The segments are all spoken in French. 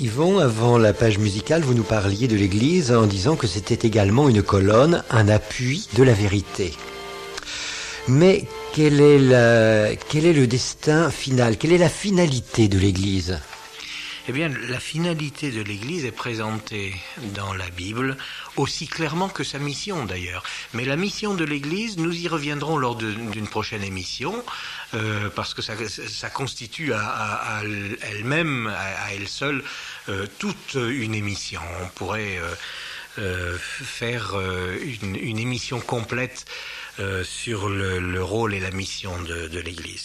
Yvon, avant la page musicale, vous nous parliez de l'Église en disant que c'était également une colonne, un appui de la vérité. Mais quel est le destin final? Quelle est la finalité de l'Église? Eh bien, la finalité de l'Église est présentée dans la Bible, aussi clairement que sa mission d'ailleurs. Mais la mission de l'Église, nous y reviendrons lors d'une prochaine émission, parce que ça constitue à elle-même, à elle seule, toute une émission. On pourrait faire une émission complète sur le rôle et la mission de l'Église.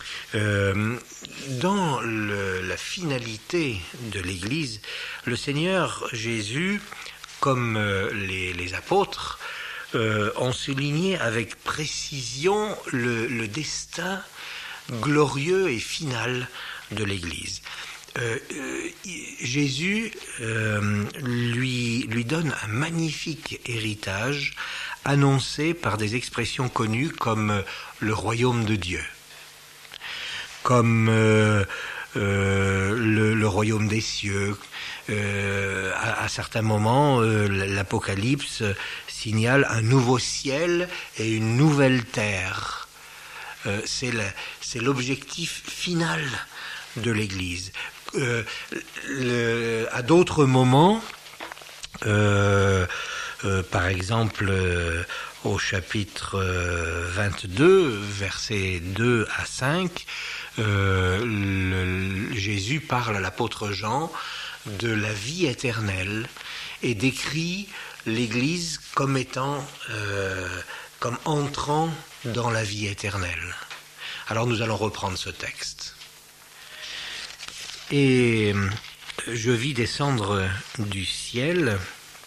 Dans la finalité de l'Église, le Seigneur Jésus, comme les apôtres, ont souligné avec précision le destin glorieux et final de l'Église. Jésus lui donne un magnifique héritage annoncé par des expressions connues comme le royaume de Dieu, comme le royaume des cieux. À certains moments, l'Apocalypse signale un nouveau ciel et une nouvelle terre. C'est l'objectif final de l'Église. À d'autres moments, par exemple au chapitre 22, versets 2 à 5, Jésus parle à l'apôtre Jean de la vie éternelle et décrit l'Église comme comme entrant dans la vie éternelle. Alors nous allons reprendre ce texte. Et je vis descendre du ciel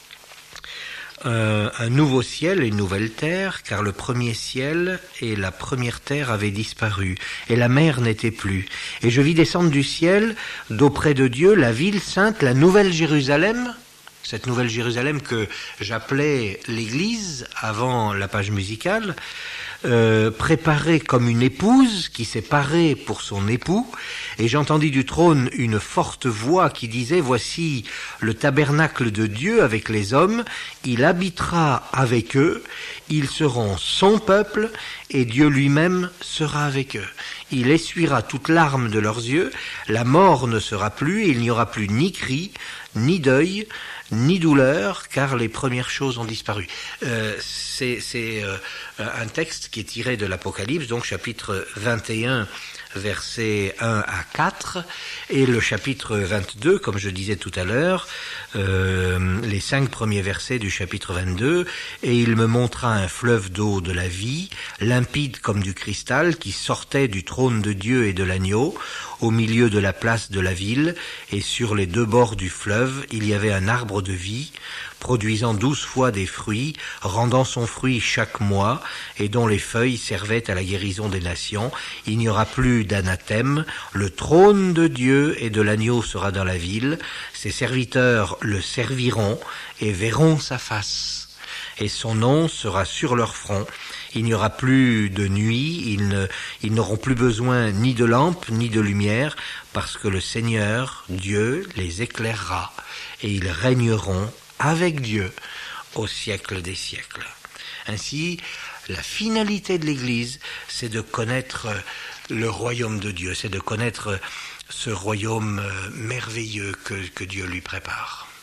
un nouveau ciel et une nouvelle terre, car le premier ciel et la première terre avaient disparu, et la mer n'était plus. Et je vis descendre du ciel, d'auprès de Dieu, la ville sainte, la nouvelle Jérusalem, cette nouvelle Jérusalem que j'appelais l'Église avant la page musicale, préparée comme une épouse qui s'est parée pour son époux, et j'entendis du trône une forte voix qui disait: voici le tabernacle de Dieu avec les hommes, il habitera avec eux, ils seront son peuple, et Dieu lui-même sera avec eux. Il essuiera toute larme de leurs yeux, la mort ne sera plus, et il n'y aura plus ni cri, ni deuil, ni douleur, car les premières choses ont disparu. C'est un texte qui est tiré de l'Apocalypse, donc chapitre 21, versets 1 à 4, et le chapitre 22, comme je disais tout à l'heure, les 5 premiers versets du chapitre 22, et il me montra un fleuve d'eau de la vie, limpide comme du cristal, qui sortait du trône de Dieu et de l'agneau, au milieu de la place de la ville, et sur les 2 bords du fleuve, il y avait un arbre de vie, produisant 12 fois des fruits, rendant son fruit chaque mois, et dont les feuilles servaient à la guérison des nations. Il n'y aura plus d'anathème, le trône de Dieu et de l'agneau sera dans la ville, ses serviteurs le serviront et verront sa face, et son nom sera sur leur front. Il n'y aura plus de nuit, ils n'auront plus besoin ni de lampe ni de lumière, parce que le Seigneur, Dieu, les éclairera, et ils régneront avec Dieu au siècle des siècles. Ainsi, la finalité de l'Église, c'est de connaître le royaume de Dieu, c'est de connaître ce royaume merveilleux que Dieu lui prépare.